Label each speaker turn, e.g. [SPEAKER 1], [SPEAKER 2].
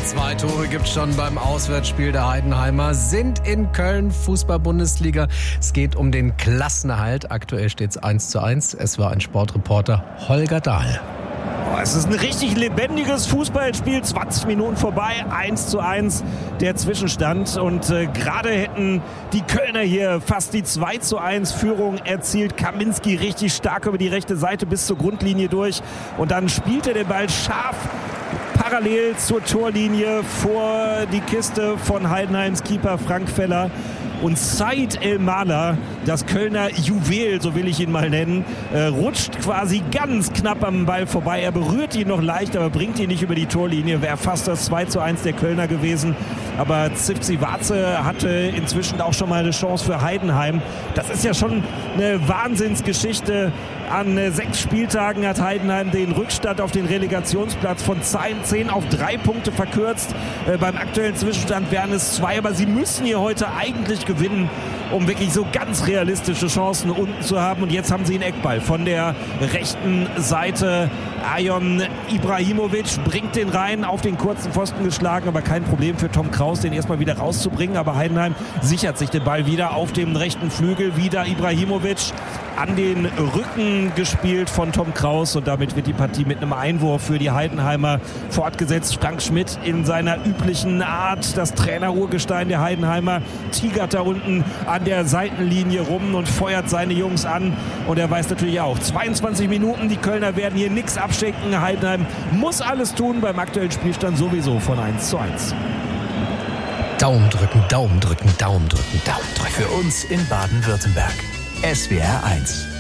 [SPEAKER 1] 2 Tore gibt es schon beim Auswärtsspiel der Heidenheimer. Sind in Köln, Fußball-Bundesliga. Es geht um den Klassenerhalt. Aktuell steht es 1:1. Es war ein Sportreporter Holger Dahl.
[SPEAKER 2] Es ist ein richtig lebendiges Fußballspiel. 20 Minuten vorbei, 1:1 der Zwischenstand. Und gerade hätten die Kölner hier fast die 2:1 Führung erzielt. Kaminski richtig stark über die rechte Seite bis zur Grundlinie durch. Und dann spielt er den Ball scharf parallel zur Torlinie vor die Kiste von Heidenheims Keeper Frank Feller. Und Said El-Mala, das Kölner Juwel, so will ich ihn mal nennen, rutscht quasi ganz knapp am Ball vorbei. Er berührt ihn noch leicht, aber bringt ihn nicht über die Torlinie. Wäre fast das 2:1 der Kölner gewesen. Aber Zivci-Vaze hatte inzwischen auch schon mal eine Chance für Heidenheim. Das ist ja schon eine Wahnsinnsgeschichte. An 6 Spieltagen hat Heidenheim den Rückstand auf den Relegationsplatz von 10 auf 3 Punkte verkürzt. Beim aktuellen Zwischenstand wären es 2, aber sie müssen hier heute eigentlich gewinnen, um wirklich so ganz realistische Chancen unten zu haben. Und jetzt haben sie einen Eckball von der rechten Seite. Ayon Ibrahimovic bringt den rein, auf den kurzen Pfosten geschlagen, aber kein Problem für Tom Kraus, den erstmal wieder rauszubringen. Aber Heidenheim sichert sich den Ball wieder auf dem rechten Flügel. Wieder Ibrahimovic an den Rücken gespielt von Tom Kraus. Und damit wird die Partie mit einem Einwurf für die Heidenheimer fortgesetzt. Frank Schmidt in seiner üblichen Art, das Trainerurgestein der Heidenheimer, tigert da unten an der Seitenlinie rum und feuert seine Jungs an. Und er weiß natürlich auch, 22 Minuten, die Kölner werden hier nichts abschenken. Heidenheim muss alles tun, beim aktuellen Spielstand sowieso von 1:1.
[SPEAKER 1] Daumen drücken, Daumen drücken, Daumen drücken, Daumen drücken.
[SPEAKER 3] Für uns in Baden-Württemberg. SWR 1.